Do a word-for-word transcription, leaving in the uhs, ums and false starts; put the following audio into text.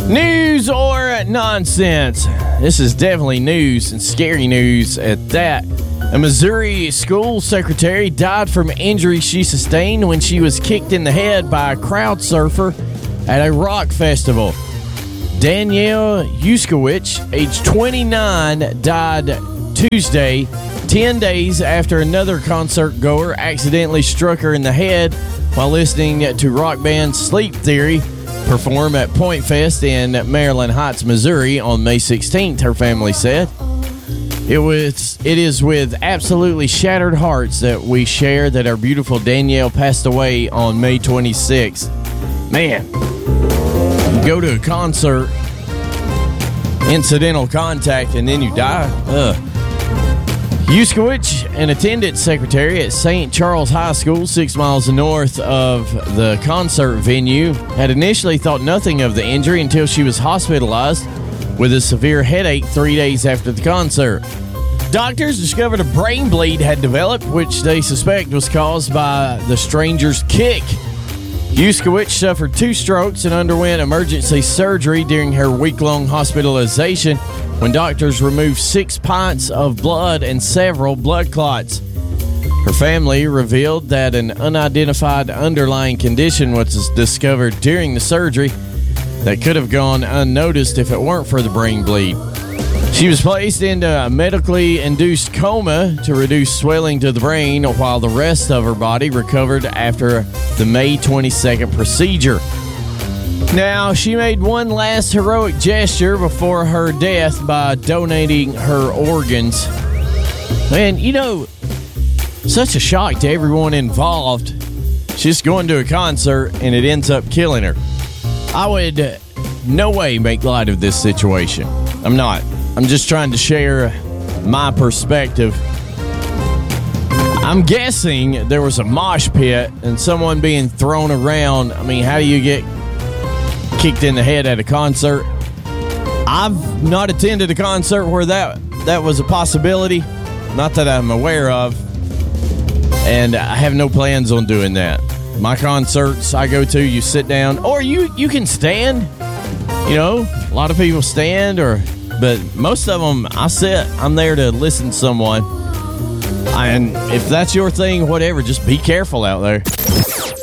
News or nonsense? This is definitely news, and scary news at that. A Missouri school secretary died from injuries she sustained when she was kicked in the head by a crowd surfer at a rock festival. Danielle Yuskowicz, age twenty-nine, died Tuesday, ten days after another concert goer accidentally struck her in the head while listening to rock band Sleep Theory perform at Point Fest in Maryland Heights, Missouri on May sixteenth, her family said. It was. It is with absolutely shattered hearts that we share that our beautiful Danielle passed away on May twenty-sixth. Man, you go to a concert, incidental contact, and then you die. Ugh. Yuskowicz, an attendance secretary at Saint Charles High School, six miles north of the concert venue, had initially thought nothing of the injury until she was hospitalized with a severe headache three days after the concert. Doctors discovered a brain bleed had developed, which they suspect was caused by the stranger's kick. Yuskowicz suffered two strokes and underwent emergency surgery during her week-long hospitalization when doctors removed six pints of blood and several blood clots. Her family revealed that an unidentified underlying condition was discovered during the surgery that could have gone unnoticed if it weren't for the brain bleed. She was placed into a medically induced coma to reduce swelling to the brain, while the rest of her body recovered after the May twenty-second procedure. Now, she made one last heroic gesture before her death by donating her organs. Man, you know, such a shock to everyone involved. She's going to a concert and it ends up killing her. I would uh, no way make light of this situation. I'm not. I'm just trying to share my perspective. I'm guessing there was a mosh pit and someone being thrown around. I mean, how do you get kicked in the head at a concert? I've not attended a concert where that that was a possibility. Not that I'm aware of. And I have no plans on doing that. My concerts I go to, you sit down, or you, you can stand. You know, a lot of people stand, or but most of them I sit. I'm there to listen to someone. And if that's your thing, whatever, just be careful out there.